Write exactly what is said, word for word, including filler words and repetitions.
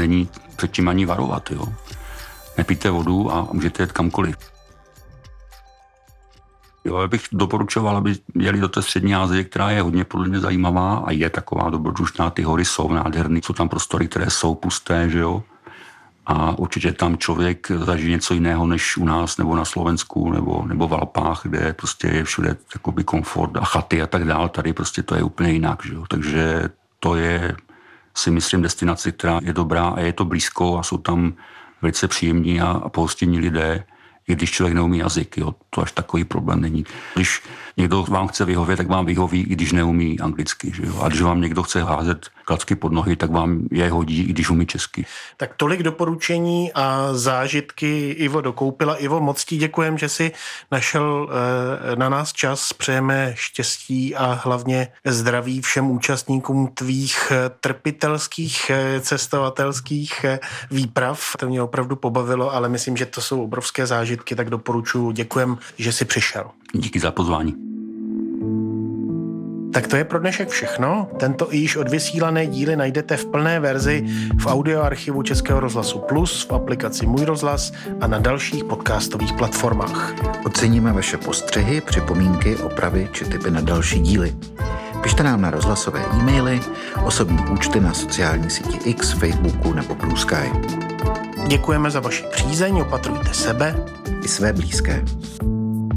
není před tím ani varovat, jo. Nepijte vodu a můžete jet kamkoliv. Jo, já bych doporučoval, aby jeli do té střední Asie, která je hodně podle mě zajímavá a je taková dobrodružná, ty hory jsou nádherný, jsou tam prostory, které jsou pusté, že jo. A určitě tam člověk zažije něco jiného než u nás, nebo na Slovensku, nebo, nebo v Alpách, kde prostě je všude takový komfort a chaty a tak dále. Tady prostě to je úplně jinak, že jo. Takže to je, si myslím, destinace, která je dobrá a je to blízko a jsou tam velice příjemní a, a pohostinní lidé, i když člověk neumí jazyk, jo, to až takový problém není. Když někdo vám chce vyhovět, tak vám vyhoví, i když neumí anglicky, že jo. A když vám někdo chce házet klacky pod nohy, tak vám je hodí, i když umí česky. Tak tolik doporučení a zážitky Ivo dokoupila. Ivo, moc ti děkujem, že jsi našel na nás čas. Přejeme štěstí a hlavně zdraví všem účastníkům tvých trpitelských cestovatelských výprav. To mě opravdu pobavilo, ale myslím, že to jsou obrovské zážitky, tak doporučuji. Děkujem, že jsi přišel. Díky za pozvání. Tak to je pro dnešek všechno. Tento i již odvysílané díly najdete v plné verzi v audioarchivu Českého rozhlasu Plus, v aplikaci Můj rozhlas a na dalších podcastových platformách. Oceníme vaše postřehy, připomínky, opravy či tipy na další díly. Pište nám na rozhlasové e-maily, osobní účty na sociální síti X, Facebooku nebo Blue Sky. Děkujeme za vaši přízeň, opatrujte sebe i své blízké.